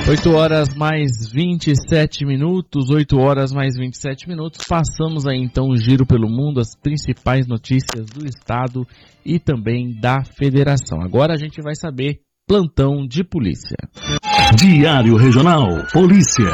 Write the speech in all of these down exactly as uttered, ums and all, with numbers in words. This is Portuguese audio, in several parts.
oito horas mais vinte e sete minutos, oito horas mais vinte e sete minutos. Passamos aí então o giro pelo mundo, as principais notícias do estado e também da federação. Agora a gente vai saber plantão de polícia. Diário Regional Polícia.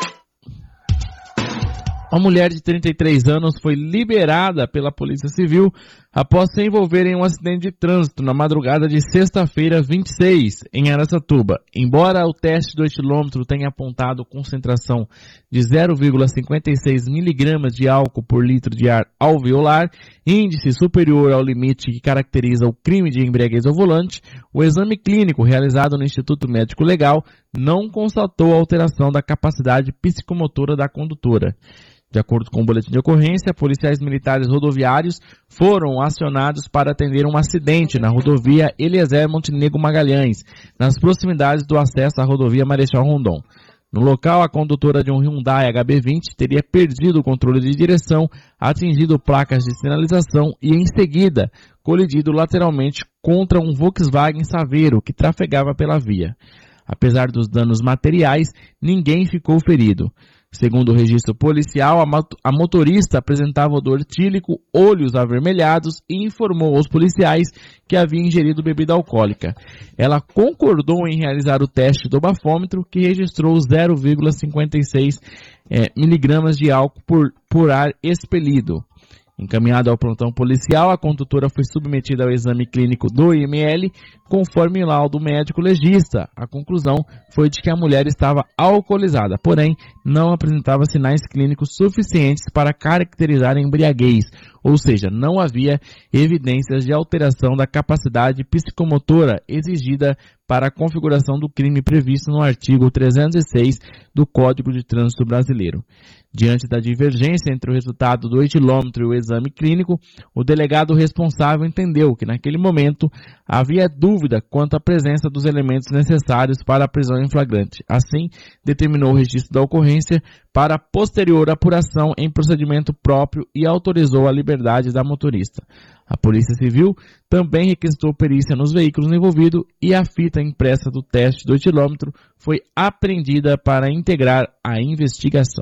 Uma mulher de trinta e três anos foi liberada pela Polícia Civil após se envolver em um acidente de trânsito na madrugada de sexta-feira, vinte e seis, em Araçatuba. Embora o teste do etilômetro tenha apontado concentração de zero vírgula cinquenta e seis miligramas de álcool por litro de ar alveolar, índice superior ao limite que caracteriza o crime de embriaguez ao volante, o exame clínico realizado no Instituto Médico Legal não constatou alteração da capacidade psicomotora da condutora. De acordo com o boletim de ocorrência, policiais militares rodoviários foram acionados para atender um acidente na rodovia Eliezer Montenegro Magalhães, nas proximidades do acesso à rodovia Marechal Rondon. No local, a condutora de um Hyundai H B vinte teria perdido o controle de direção, atingido placas de sinalização e, em seguida, colidido lateralmente contra um Volkswagen Saveiro que trafegava pela via. Apesar dos danos materiais, ninguém ficou ferido. Segundo o registro policial, a motorista apresentava odor etílico, olhos avermelhados e informou aos policiais que havia ingerido bebida alcoólica. Ela concordou em realizar o teste do bafômetro, que registrou zero vírgula cinquenta e seis é, miligramas de álcool por, por ar expelido. Encaminhada ao plantão policial, a condutora foi submetida ao exame clínico do I M L, conforme o laudo médico legista. A conclusão foi de que a mulher estava alcoolizada, porém não apresentava sinais clínicos suficientes para caracterizar a embriaguez, ou seja, não havia evidências de alteração da capacidade psicomotora exigida para a configuração do crime previsto no artigo trezentos e seis do Código de Trânsito Brasileiro. Diante da divergência entre o resultado do etilômetro e o exame clínico, o delegado responsável entendeu que, naquele momento, havia dúvida quanto à presença dos elementos necessários para a prisão em flagrante. Assim, determinou o registro da ocorrência para posterior apuração em procedimento próprio e autorizou a liberdade da motorista. A Polícia Civil também requisitou perícia nos veículos envolvidos e a fita impressa do teste do etilômetro foi apreendida para integrar a investigação.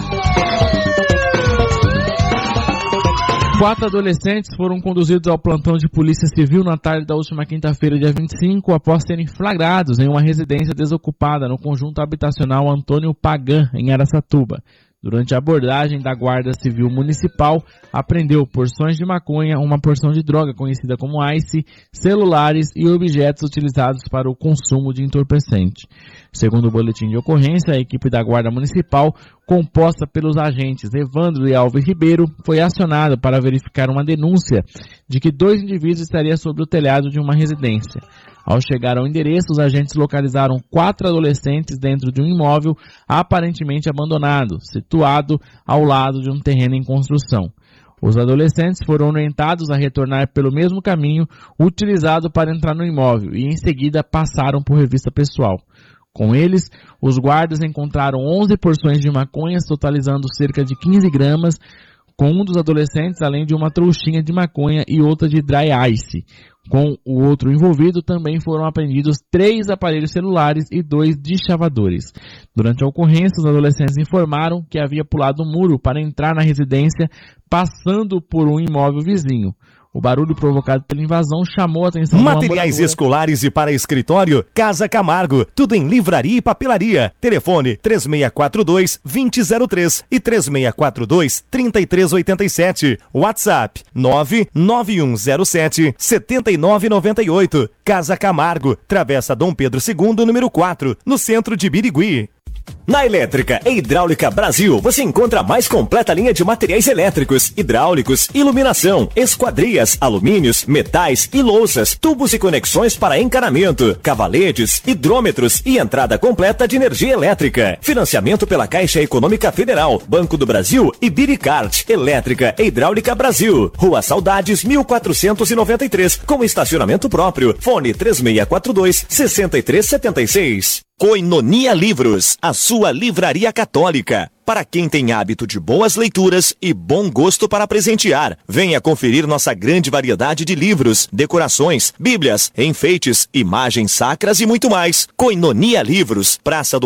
Quatro adolescentes foram conduzidos ao plantão de Polícia Civil na tarde da última quinta-feira, dia vinte e cinco, após serem flagrados em uma residência desocupada no conjunto habitacional Antônio Pagan, em Araçatuba. Durante a abordagem da Guarda Civil Municipal, apreendeu porções de maconha, uma porção de droga conhecida como ice, celulares e objetos utilizados para o consumo de entorpecente. Segundo o boletim de ocorrência, a equipe da Guarda Municipal, composta pelos agentes Evandro e Alves Ribeiro, foi acionada para verificar uma denúncia de que dois indivíduos estariam sobre o telhado de uma residência. Ao chegar ao endereço, os agentes localizaram quatro adolescentes dentro de um imóvel aparentemente abandonado, situado ao lado de um terreno em construção. Os adolescentes foram orientados a retornar pelo mesmo caminho utilizado para entrar no imóvel e, em seguida, passaram por revista pessoal. Com eles, os guardas encontraram onze porções de maconhas, totalizando cerca de quinze gramas, com um dos adolescentes, além de uma trouxinha de maconha e outra de dry ice. Com o outro envolvido, também foram apreendidos três aparelhos celulares e dois deschavadores. Durante a ocorrência, os adolescentes informaram que havia pulado o muro para entrar na residência, passando por um imóvel vizinho. O barulho provocado pela invasão chamou a atenção do Materiais escolares e para escritório, Casa Camargo. Tudo em livraria e papelaria. Telefone três seis quatro dois, dois zero zero três e três seis quatro dois, três três oito sete. WhatsApp nove nove um zero sete, sete nove nove oito. Casa Camargo, Travessa Dom Pedro segundo, número quatro, no centro de Birigui. Na Elétrica e Hidráulica Brasil, você encontra a mais completa linha de materiais elétricos, hidráulicos, iluminação, esquadrias, alumínios, metais e louças, tubos e conexões para encanamento, cavaletes, hidrômetros e entrada completa de energia elétrica. Financiamento pela Caixa Econômica Federal, Banco do Brasil e Biricart. Elétrica e Hidráulica Brasil. Rua Saudades, mil quatrocentos e noventa e três, com estacionamento próprio. Fone três seis quatro dois, seis três sete seis. Koinonia Livros, a sua livraria católica. Para quem tem hábito de boas leituras e bom gosto para presentear, venha conferir nossa grande variedade de livros, decorações, bíblias, enfeites, imagens sacras e muito mais. Koinonia Livros, Praça do